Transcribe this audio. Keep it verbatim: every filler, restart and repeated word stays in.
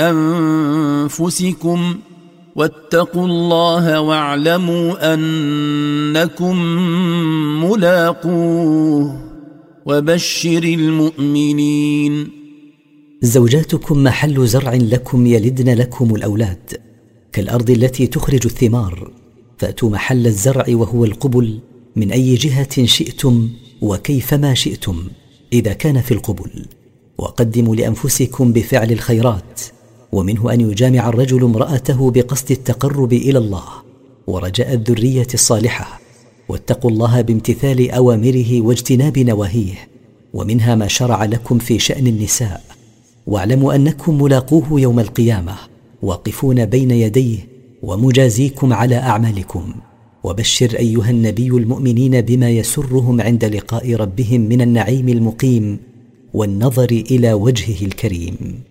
أنفسكم واتقوا الله واعلموا أنكم ملاقوه وبشر المؤمنين. زوجاتكم محل زرع لكم يلدن لكم الأولاد كالأرض التي تخرج الثمار، فأتوا محل الزرع وهو القبل من أي جهة شئتم وكيفما شئتم إذا كان في القبل، وقدموا لأنفسكم بفعل الخيرات، ومنه أن يجامع الرجل امرأته بقصد التقرب إلى الله ورجاء الذرية الصالحة، واتقوا الله بامتثال أوامره واجتناب نواهيه، ومنها ما شرع لكم في شأن النساء، واعلموا أنكم ملاقوه يوم القيامة واقفون بين يديه ومجازيكم على أعمالكم. وبشر أيها النبي المؤمنين بما يسرهم عند لقاء ربهم من النعيم المقيم والنظر إلى وجهه الكريم.